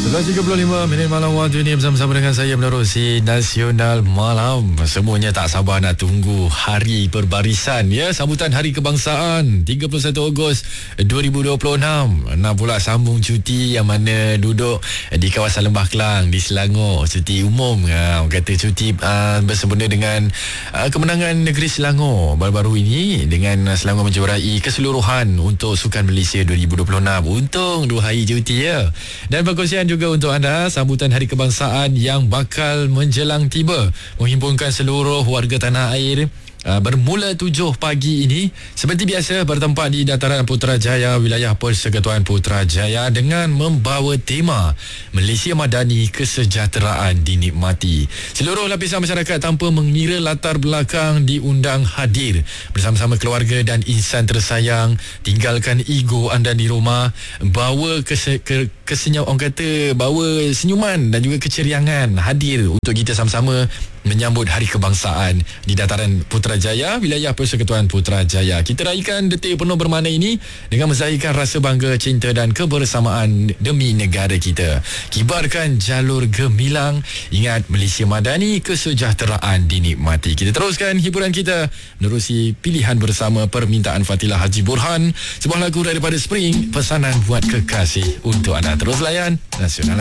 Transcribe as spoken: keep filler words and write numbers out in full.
sebelas tiga puluh lima minit malam waktu ini bersama-sama dengan saya menerusi Nasional Malam. Semuanya tak sabar nak tunggu hari perbarisan ya, sambutan Hari Kebangsaan tiga puluh satu Ogos dua ribu dua puluh enam. Nak pula sambung cuti yang mana duduk di kawasan Lembah Kelang di Selangor, cuti umum ha, orang kata cuti uh, bersempena dengan uh, kemenangan negeri Selangor baru-baru ini dengan uh, Selangor menjuarai keseluruhan untuk Sukan Malaysia dua ribu dua puluh enam. Untung dua hari cuti ya. Dan perkongsian juga untuk anda sambutan Hari Kebangsaan yang bakal menjelang tiba, menghimpunkan seluruh warga tanah air Uh, bermula tujuh pagi ini seperti biasa bertempat di Dataran Putrajaya, wilayah Persekutuan Putrajaya dengan membawa tema Malaysia Madani, Kesejahteraan Dinikmati. Seluruh lapisan masyarakat tanpa mengira latar belakang diundang hadir bersama-sama keluarga dan insan tersayang. Tinggalkan ego anda di rumah, bawa kese- ke- kesenyum, orang kata bawa senyuman dan juga keceriangan hadir untuk kita sama-sama menyambut Hari Kebangsaan di Dataran Putrajaya, wilayah Persekutuan Putrajaya. Kita raikan detik penuh bermakna ini dengan menzahirkan rasa bangga, cinta dan kebersamaan demi negara kita. Kibarkan jalur gemilang, ingat Malaysia Madani, kesejahteraan dinikmati. Kita teruskan hiburan kita menerusi pilihan bersama permintaan Fatilah Haji Burhan, sebuah lagu daripada Spring, pesanan buat kekasih untuk anda. Terus layan Nasional.